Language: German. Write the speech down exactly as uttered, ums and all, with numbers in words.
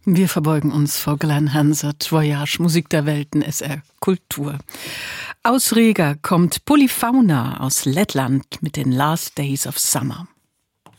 Wir verbeugen uns vor Glenn Hansard, Voyage, Musik der Welten, S R Kultur. Aus Riga kommt Polyfauna aus Lettland mit den Last Days of Summer.